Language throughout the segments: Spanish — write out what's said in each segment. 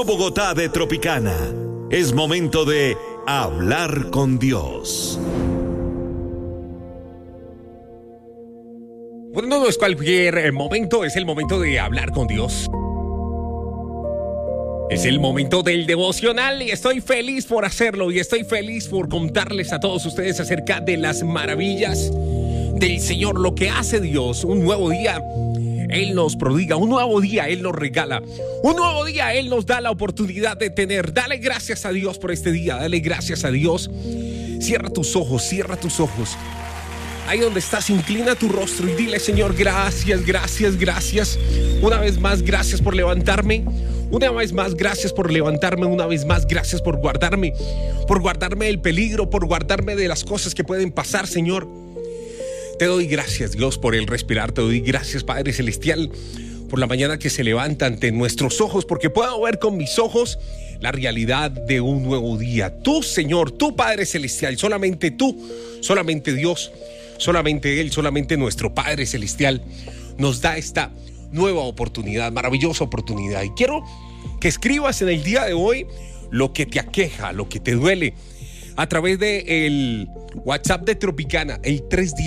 Bogotá de Tropicana. Es momento de hablar con Dios. Bueno, no es cualquier momento, es el momento de hablar con Dios. Es el momento del devocional y estoy feliz por hacerlo y estoy feliz por contarles a todos ustedes acerca de las maravillas del Señor, lo que hace Dios. Un nuevo día Él nos prodiga, un nuevo día Él nos regala, un nuevo día Él nos da la oportunidad de tener. Dale gracias a Dios por este día, dale gracias a Dios. Cierra tus ojos, cierra tus ojos. Ahí donde estás, inclina tu rostro y dile: Señor, gracias, gracias, gracias. Una vez más, gracias por levantarme. Una vez más, gracias por levantarme. Una vez más, gracias por guardarme del peligro, por guardarme de las cosas que pueden pasar, Señor. Te doy gracias, Dios, por el respirar. Te doy gracias, Padre Celestial, por la mañana que se levanta ante nuestros ojos, porque puedo ver con mis ojos la realidad de un nuevo día. Tú, Señor, tú, Padre Celestial, solamente tú, solamente Dios, solamente Él, solamente nuestro Padre Celestial nos da esta nueva oportunidad, maravillosa oportunidad. Y quiero que escribas en el día de hoy lo que te aqueja, lo que te duele, a través del WhatsApp de Tropicana, el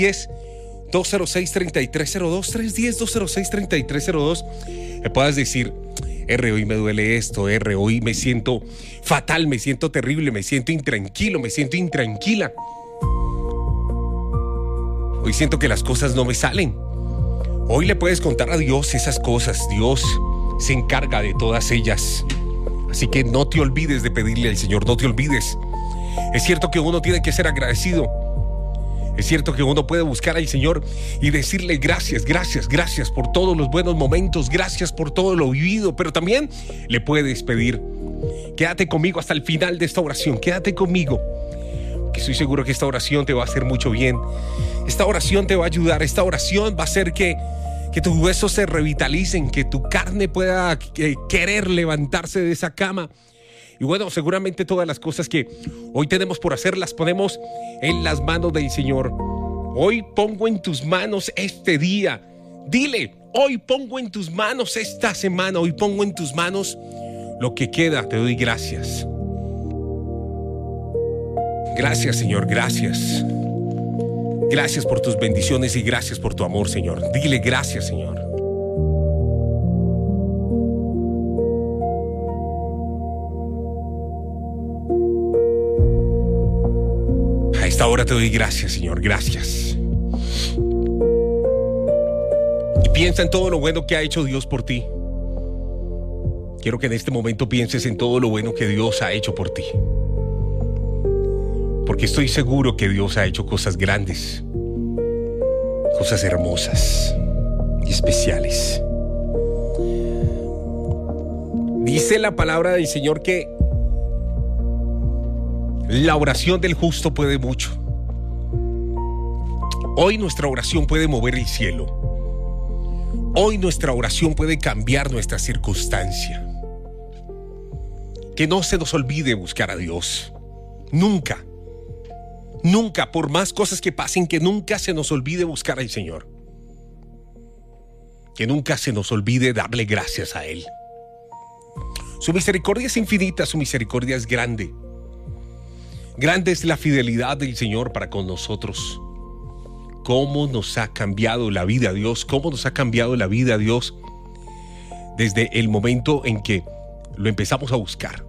310-206-3302, 310-206-3302. Me puedas decir: R, hoy me duele esto, R, hoy me siento fatal, me siento terrible, me siento intranquilo, me siento intranquila. Hoy siento que las cosas no me salen. Hoy le puedes contar a Dios esas cosas. Dios se encarga de todas ellas. Así que no te olvides de pedirle al Señor, no te olvides. Es cierto que uno tiene que ser agradecido. Es cierto que uno puede buscar al Señor y decirle gracias, gracias, gracias por todos los buenos momentos, gracias por todo lo vivido, pero también le puedes pedir: quédate conmigo hasta el final de esta oración, quédate conmigo, que estoy seguro que esta oración te va a hacer mucho bien. Esta oración te va a ayudar, esta oración va a hacer que tus huesos se revitalicen, que tu carne pueda querer levantarse de esa cama. Y bueno, seguramente todas las cosas que hoy tenemos por hacer las ponemos en las manos del Señor. Hoy pongo en tus manos este día. Dile: hoy pongo en tus manos esta semana, hoy pongo en tus manos lo que queda. Te doy gracias. Gracias, Señor, gracias. Gracias por tus bendiciones y gracias por tu amor, Señor. Dile gracias, Señor. A esta hora te doy gracias, Señor, gracias. Y piensa en todo lo bueno que ha hecho Dios por ti. Quiero que en este momento pienses en todo lo bueno que Dios ha hecho por ti. Porque estoy seguro que Dios ha hecho cosas grandes, cosas hermosas y especiales. Dice la palabra del Señor que la oración del justo puede mucho. Hoy nuestra oración puede mover el cielo. Hoy nuestra oración puede cambiar nuestra circunstancia. Que no se nos olvide buscar a Dios. Nunca. Nunca, por más cosas que pasen, que nunca se nos olvide buscar al Señor. Que nunca se nos olvide darle gracias a Él. Su misericordia es infinita, su misericordia es grande. Grande es la fidelidad del Señor para con nosotros. Cómo nos ha cambiado la vida, Dios. Cómo nos ha cambiado la vida, Dios, desde el momento en que lo empezamos a buscar.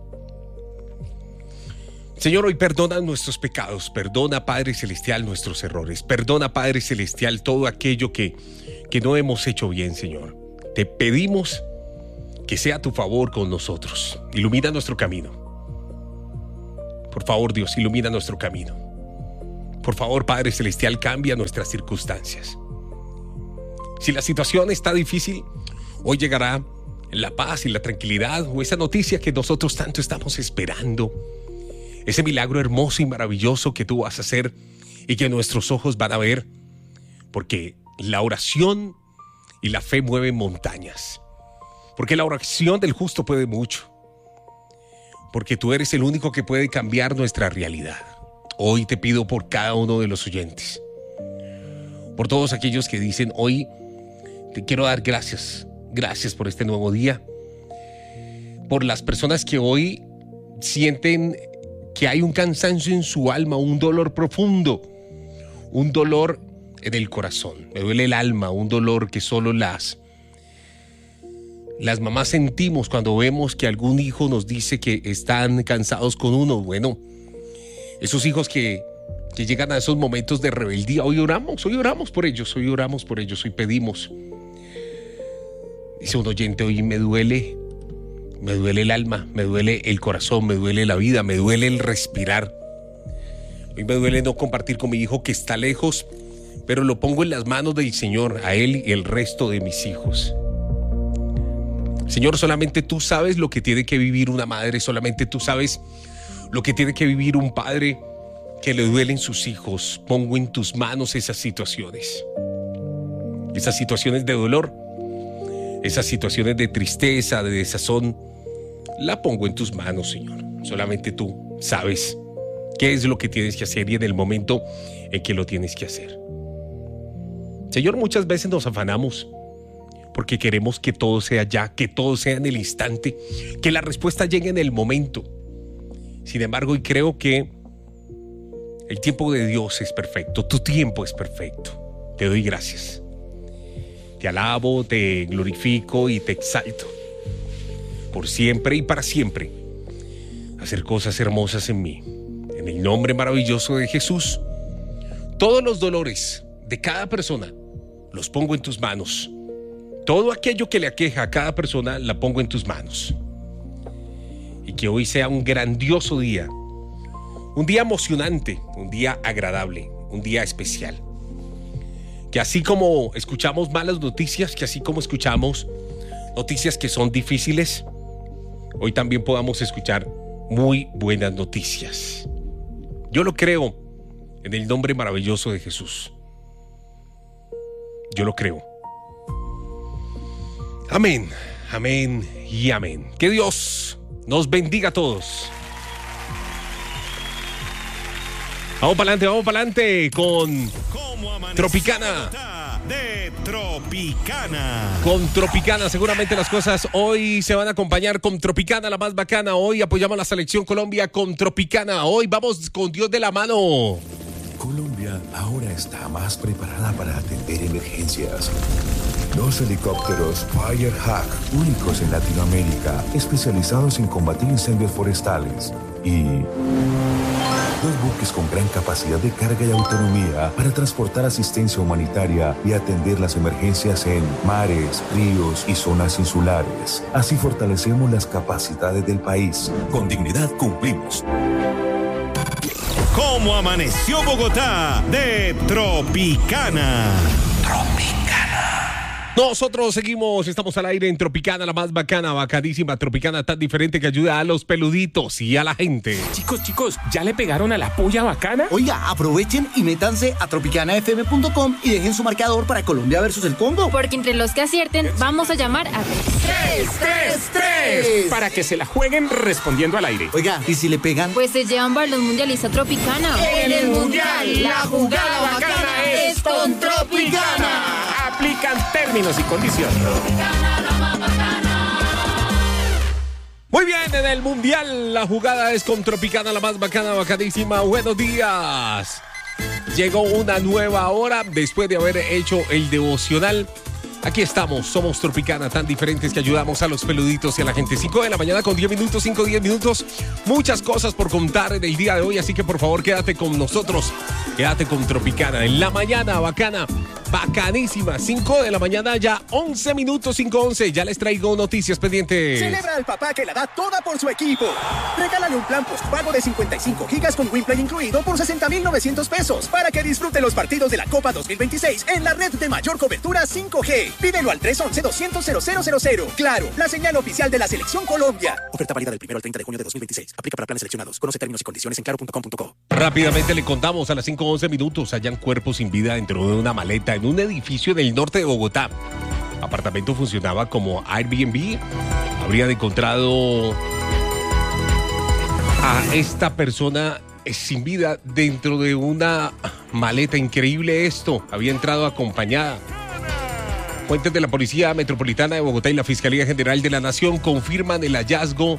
Señor, hoy perdona nuestros pecados, perdona, Padre Celestial, nuestros errores, perdona, Padre Celestial, todo aquello que no hemos hecho bien, Señor. Te pedimos que sea tu favor con nosotros. Ilumina nuestro camino. Por favor, Dios, ilumina nuestro camino. Por favor, Padre Celestial, cambia nuestras circunstancias. Si la situación está difícil, hoy llegará la paz y la tranquilidad, o esa noticia que nosotros tanto estamos esperando. Ese milagro hermoso y maravilloso que tú vas a hacer y que nuestros ojos van a ver, porque la oración y la fe mueven montañas, porque la oración del justo puede mucho, porque tú eres el único que puede cambiar nuestra realidad. Hoy te pido por cada uno de los oyentes, por todos aquellos que dicen: hoy te quiero dar gracias, gracias por este nuevo día. por las personas que hoy sienten que hay un cansancio en su alma, un dolor profundo, un dolor en el corazón. Me duele el alma, un dolor que solo las mamás sentimos cuando vemos que algún hijo nos dice que están cansados con uno. Bueno, esos hijos que llegan a esos momentos de rebeldía, hoy oramos por ellos, hoy pedimos. Dice un oyente, hoy me duele el alma, me duele el corazón, me duele la vida, me duele el respirar. Hoy me duele no compartir con mi hijo que está lejos, pero lo pongo en las manos del Señor, a él y el resto de mis hijos. Señor, solamente tú sabes lo que tiene que vivir una madre, solamente tú sabes lo que tiene que vivir un padre que le duelen sus hijos. Pongo en tus manos esas situaciones de dolor, esas situaciones de tristeza, de desazón. La pongo en tus manos, Señor. Solamente tú sabes qué es lo que tienes que hacer y en el momento en que lo tienes que hacer. Señor, muchas veces nos afanamos porque queremos que todo sea ya, que todo sea en el instante, que la respuesta llegue en el momento. Sin embargo, hoy creo que el tiempo de Dios es perfecto, tu tiempo es perfecto. Te doy gracias. Te alabo, te glorifico y te exalto. Por siempre y para siempre, hacer cosas hermosas en mí. En el nombre maravilloso de Jesús, todos los dolores de cada persona los pongo en tus manos. Todo aquello que le aqueja a cada persona la pongo en tus manos. Y que hoy sea un grandioso día, un día emocionante, un día agradable, un día especial. Que así como escuchamos malas noticias, que así como escuchamos noticias que son difíciles, hoy también podamos escuchar muy buenas noticias. Yo lo creo en el nombre maravilloso de Jesús. Yo lo creo. Amén, amén y amén. Que Dios nos bendiga a todos. Vamos para adelante con Tropicana. De Tropicana. Con Tropicana, seguramente las cosas hoy se van a acompañar con Tropicana, la más bacana. Hoy apoyamos a la Selección Colombia con Tropicana. Hoy vamos con Dios de la mano. Colombia ahora está más preparada para atender emergencias. Dos helicópteros Firehawk, únicos en Latinoamérica, especializados en combatir incendios forestales. Y dos buques con gran capacidad de carga y autonomía para transportar asistencia humanitaria y atender las emergencias en mares, ríos y zonas insulares. Así fortalecemos las capacidades del país. Con dignidad cumplimos. ¿Cómo amaneció Bogotá? De Tropicana. Nosotros seguimos, estamos al aire en Tropicana, la más bacana, bacanísima, Tropicana tan diferente que ayuda a los peluditos y a la gente. Chicos, ¿ya le pegaron a la puya bacana? Oiga, aprovechen y métanse a tropicanafm.com y dejen su marcador para Colombia versus el Congo. Porque entre los que acierten, vamos a llamar a 3 para que se la jueguen respondiendo al aire. Oiga, ¿y si le pegan? Pues se llevan balón mundialista Tropicana. En el Mundial, la jugada bacana es con Tropicana. Aplican términos y condiciones. Muy bien, en el Mundial la jugada es con Tropicana, la más bacana, bacanísima. Buenos días. Llegó una nueva hora después de haber hecho el devocional. Aquí estamos, somos Tropicana, tan diferentes que ayudamos a los peluditos y a la gente. 5 de la mañana con 10 minutos, 10 minutos. Muchas cosas por contar en el día de hoy, así que por favor quédate con nosotros. Quédate con Tropicana. En la mañana, bacana, bacanísima. 5 de la mañana, ya 11 minutos, 5:11. Ya les traigo noticias pendientes. Celebra al papá que la da toda por su equipo. Regálale un plan postpago de 55 gigas con WinPlay incluido por 60,900 pesos para que disfrute los partidos de la Copa 2026 en la red de mayor cobertura 5G. Pídelo al 311-200-0000. Claro, la señal oficial de la Selección Colombia. Oferta válida del 1 al 30 de junio de 2026. Aplica para planes seleccionados. Conoce términos y condiciones en claro.com.co. Rápidamente le contamos a las 5:11 minutos. Hallan cuerpos sin vida dentro de una maleta en un edificio del norte de Bogotá. El apartamento funcionaba como Airbnb. Habrían encontrado a esta persona sin vida dentro de una maleta. Increíble esto. Había entrado acompañada. Fuentes de la Policía Metropolitana de Bogotá y la Fiscalía General de la Nación confirman el hallazgo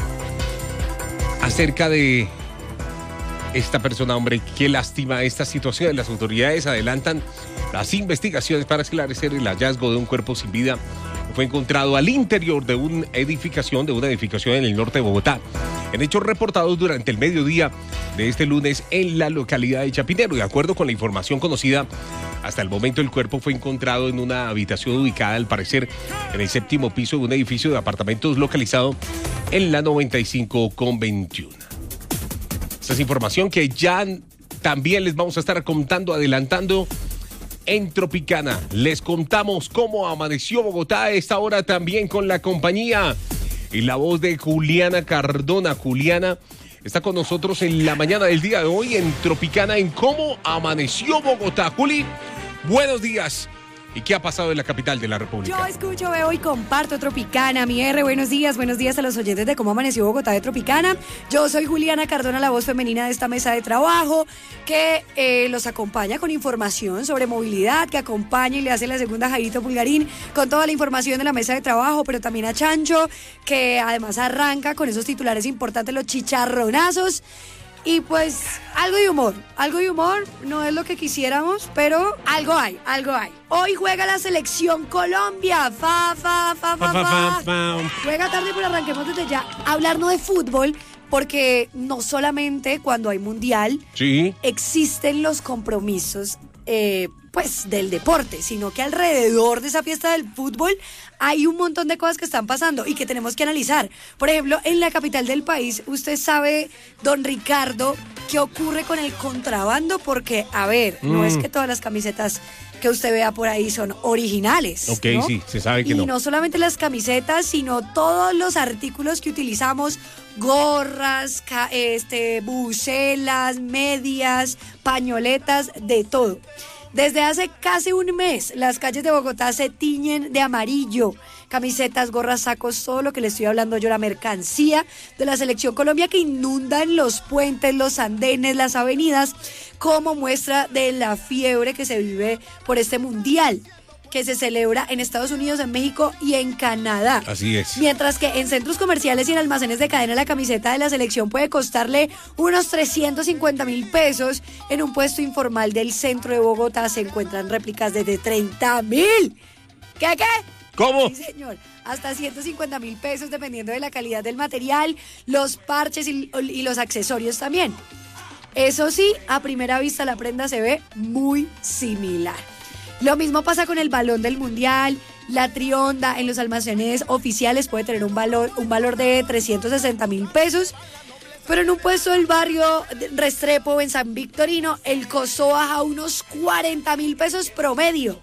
acerca de esta persona. Hombre, qué lástima esta situación. Las autoridades adelantan las investigaciones para esclarecer el hallazgo de un cuerpo sin vida que fue encontrado al interior de una edificación en el norte de Bogotá. En hechos reportados durante el mediodía de este lunes en la localidad de Chapinero. De acuerdo con la información conocida, hasta el momento el cuerpo fue encontrado en una habitación ubicada, al parecer, en el 7º piso de un edificio de apartamentos localizado en la 95 con 21. Esta es información que ya también les vamos a estar contando, adelantando en Tropicana. Les contamos cómo amaneció Bogotá a esta hora también con la compañía y la voz de Juliana Cardona. Juliana está con nosotros en la mañana del día de hoy en Tropicana en cómo amaneció Bogotá. Juli, buenos días. ¿Y qué ha pasado en la capital de la República? Yo escucho, veo y comparto Tropicana. Mi R, buenos días a los oyentes de Cómo Amaneció Bogotá de Tropicana. Yo soy Juliana Cardona, la voz femenina de esta mesa de trabajo, que los acompaña con información sobre movilidad, que acompaña y le hace la segunda a Jairito Pulgarín con toda la información de la mesa de trabajo, pero también a Chancho, que además arranca con esos titulares importantes, los chicharronazos. Y pues algo de humor, no es lo que quisiéramos, pero algo hay. Hoy juega la selección Colombia, juega tarde, pero arranquemos desde ya a hablarnos de fútbol, porque no solamente cuando hay mundial existen los compromisos pues del deporte, sino que alrededor de esa fiesta del fútbol hay un montón de cosas que están pasando y que tenemos que analizar. Por ejemplo, en la capital del país, usted sabe, don Ricardo, qué ocurre con el contrabando, porque, a ver, no es que todas las camisetas que usted vea por ahí son originales, Ok, ¿no? sí, se sabe que no. Y no solamente las camisetas, sino todos los artículos que utilizamos, gorras, bucelas, medias, pañoletas, de todo. Desde hace casi un mes, las calles de Bogotá se tiñen de amarillo. Camisetas, gorras, sacos, todo lo que le estoy hablando yo, la mercancía de la Selección Colombia, que inundan los puentes, los andenes, las avenidas, como muestra de la fiebre que se vive por este mundial, que se celebra en Estados Unidos, en México y en Canadá. Así es. Mientras que en centros comerciales y en almacenes de cadena la camiseta de la selección puede costarle unos 350.000 pesos. En un puesto informal del centro de Bogotá se encuentran réplicas desde 30.000. ¿Qué? ¿Cómo? Sí, señor. Hasta 150.000 pesos dependiendo de la calidad del material, los parches y los accesorios también. Eso sí, a primera vista la prenda se ve muy similar. Lo mismo pasa con el balón del mundial. La trionda en los almacenes oficiales puede tener un valor de 360.000 pesos. Pero en un puesto del barrio Restrepo, en San Victorino, el costo baja a unos 40.000 pesos promedio.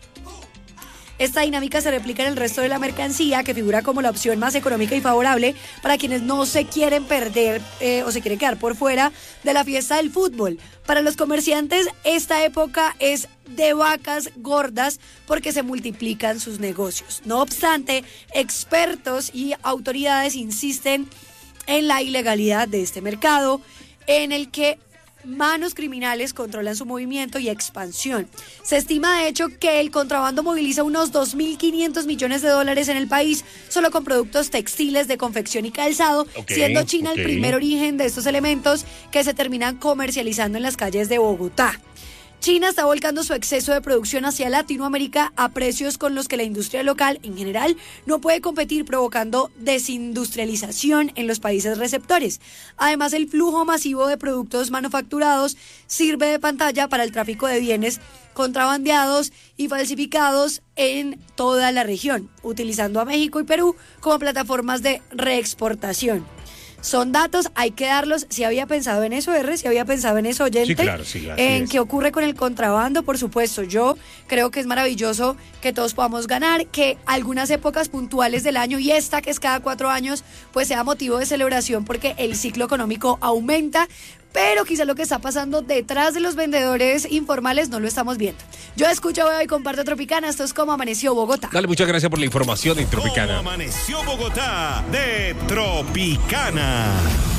Esta dinámica se replica en el resto de la mercancía, que figura como la opción más económica y favorable para quienes no se quieren perder o se quieren quedar por fuera de la fiesta del fútbol. Para los comerciantes, esta época es de vacas gordas porque se multiplican sus negocios. No obstante, expertos y autoridades insisten en la ilegalidad de este mercado, en el que manos criminales controlan su movimiento y expansión. Se estima, de hecho, que el contrabando moviliza unos 2.500 millones de dólares en el país, solo con productos textiles, de confección y calzado, siendo China el primer origen de estos elementos que se terminan comercializando en las calles de Bogotá. China está volcando su exceso de producción hacia Latinoamérica a precios con los que la industria local en general no puede competir, provocando desindustrialización en los países receptores. Además, el flujo masivo de productos manufacturados sirve de pantalla para el tráfico de bienes contrabandeados y falsificados en toda la región, utilizando a México y Perú como plataformas de reexportación. Son datos, hay que darlos. Si había pensado en eso, si había pensado en eso, oyente. Sí, claro, sí. En qué ocurre con el contrabando, por supuesto. Yo creo que es maravilloso que todos podamos ganar, que algunas épocas puntuales del año, y esta que es cada 4 años, pues sea motivo de celebración porque el ciclo económico aumenta. Pero quizá lo que está pasando detrás de los vendedores informales no lo estamos viendo. Yo escucho, veo y comparto Tropicana. Esto es Cómo Amaneció Bogotá. Dale, muchas gracias por la información en Tropicana. Cómo Amaneció Bogotá de Tropicana.